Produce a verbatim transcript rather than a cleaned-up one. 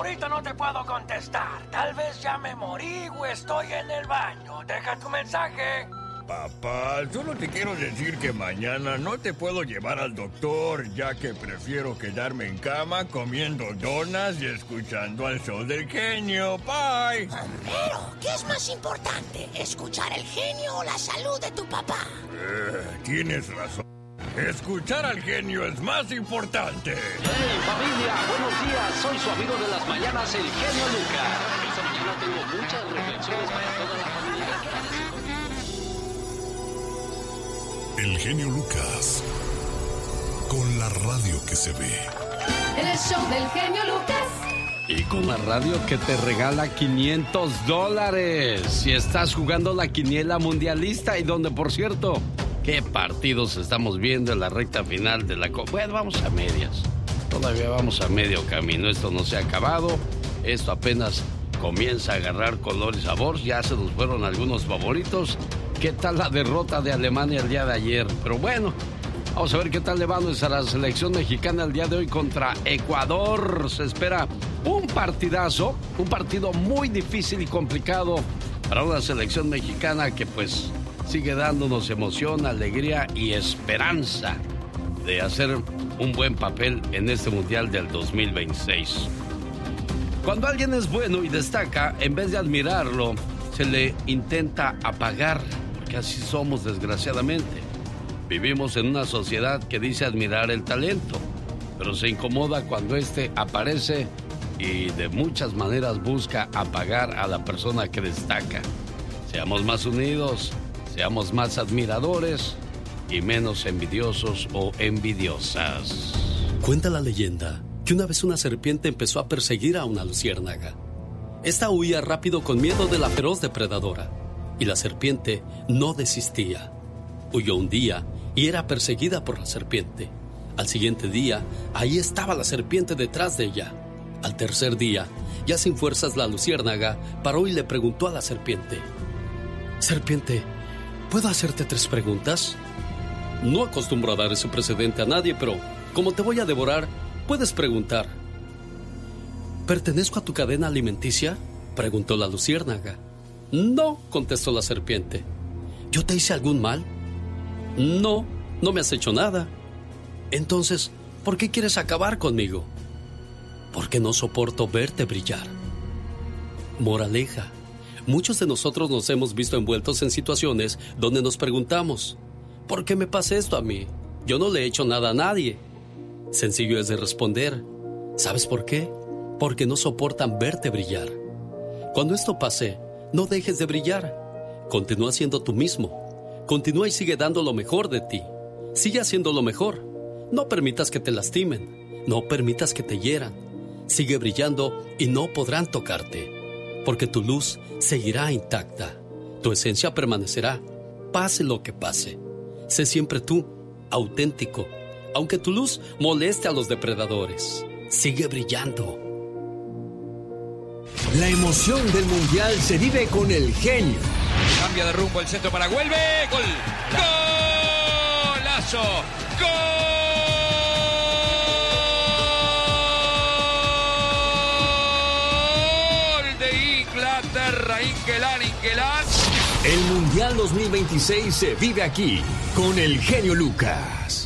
ahorita no te puedo contestar. Tal vez ya me morí o estoy en el baño. Deja tu mensaje. Papá, solo te quiero decir que mañana no te puedo llevar al doctor, ya que prefiero quedarme en cama comiendo donas y escuchando al show del genio. Bye. Pero, ¿qué es más importante? ¿Escuchar el genio o la salud de tu papá? Eh, tienes razón. Escuchar al genio es más importante. ¡Hey, familia! Buenos días. Soy su amigo de las mañanas, el genio Lucas. Esta mañana tengo muchas reflexiones para toda la familia. El genio Lucas, con la radio que se ve. El show del genio Lucas. Y con la radio que te regala quinientos dólares. Si estás jugando la quiniela mundialista y donde, por cierto, ¿qué partidos estamos viendo en la recta final de la Copa? Bueno, vamos a medias. Todavía vamos a medio camino. Esto no se ha acabado. Esto apenas comienza a agarrar color y sabor. Ya se nos fueron algunos favoritos. ¿Qué tal la derrota de Alemania el día de ayer? Pero bueno, vamos a ver qué tal le va a nuestra selección mexicana el día de hoy contra Ecuador. Se espera un partidazo, un partido muy difícil y complicado para una selección mexicana que pues sigue dándonos emoción, alegría y esperanza de hacer un buen papel en este Mundial del dos mil veintiséis. Cuando alguien es bueno y destaca, en vez de admirarlo, se le intenta apagar, porque así somos, desgraciadamente. Vivimos en una sociedad que dice admirar el talento, pero se incomoda cuando éste aparece y de muchas maneras busca apagar a la persona que destaca. Seamos más unidos, seamos más admiradores y menos envidiosos o envidiosas. Cuenta la leyenda que una vez una serpiente empezó a perseguir a una luciérnaga. Esta huía rápido con miedo de la feroz depredadora, y la serpiente no desistía. Huyó un día y era perseguida por la serpiente. Al siguiente día, ahí estaba la serpiente detrás de ella. Al tercer día, ya sin fuerzas, la luciérnaga paró y le preguntó a la serpiente: Serpiente, ¿puedo hacerte tres preguntas? No acostumbro a dar ese precedente a nadie, pero como te voy a devorar, puedes preguntar. ¿Pertenezco a tu cadena alimenticia?, preguntó la luciérnaga. No, contestó la serpiente. ¿Yo te hice algún mal? No, no me has hecho nada. Entonces, ¿por qué quieres acabar conmigo? Porque no soporto verte brillar. Moraleja: muchos de nosotros nos hemos visto envueltos en situaciones donde nos preguntamos: ¿por qué me pasa esto a mí? Yo no le he hecho nada a nadie. Sencillo es de responder: ¿sabes por qué? Porque no soportan verte brillar. Cuando esto pase, no dejes de brillar. Continúa siendo tú mismo. Continúa y sigue dando lo mejor de ti. Sigue haciendo lo mejor. No permitas que te lastimen. No permitas que te hieran. Sigue brillando y no podrán tocarte. Porque tu luz seguirá intacta. Tu esencia permanecerá, pase lo que pase. Sé siempre tú, auténtico, aunque tu luz moleste a los depredadores. Sigue brillando. La emoción del Mundial se vive con el genio. Cambia de rumbo el centro para Güelve. ¡Gol! ¡Golazo! ¡Gol de Inglaterra! Inquelán, Inquelán. El Mundial dos mil veintiséis se vive aquí con el genio Lucas.